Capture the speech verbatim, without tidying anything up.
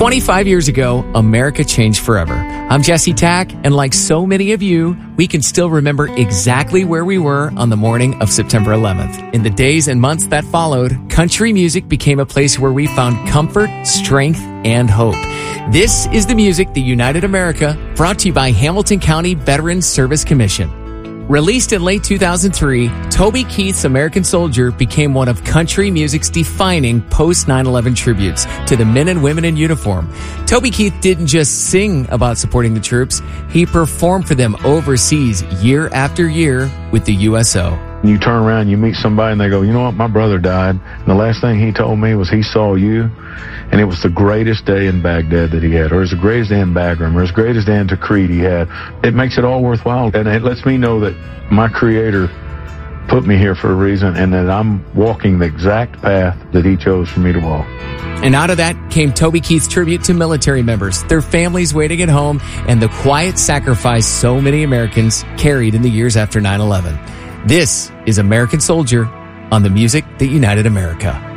twenty-five years ago, America changed forever. I'm Jesse Tack, and like so many of you, we can still remember exactly where we were on the morning of September eleventh. In the days and months that followed, country music became a place where we found comfort, strength, and hope. This is the music that united America, brought to you by Hamilton County Veterans Service Commission. Released in late two thousand three, Toby Keith's American Soldier became one of country music's defining post nine eleven tributes to the men and women in uniform. Toby Keith didn't just sing about supporting the troops, he performed for them overseas year after year with the U S O. You turn around, you meet somebody, and they go, you know what, my brother died. And the last thing he told me was he saw you, and it was the greatest day in Baghdad that he had, or it was the greatest day in Bagram, or it was the greatest day in Tikrit he had. It makes it all worthwhile, and it lets me know that my Creator put me here for a reason, and that I'm walking the exact path that he chose for me to walk. And out of that came Toby Keith's tribute to military members, their families waiting at home, and the quiet sacrifice so many Americans carried in the years after nine eleven. This is American Soldier on the music that united America.